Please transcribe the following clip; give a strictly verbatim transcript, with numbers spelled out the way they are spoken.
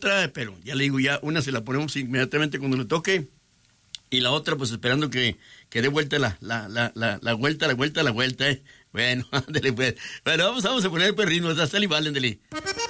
otra, pero ya le digo, ya una se la ponemos inmediatamente cuando le toque, y la otra pues esperando que, que dé vuelta la, la, la, la, la vuelta, la vuelta, la vuelta, eh. Bueno, ándale pues. Bueno, vamos, vamos a poner el perrino, hasta el Valen, ándale.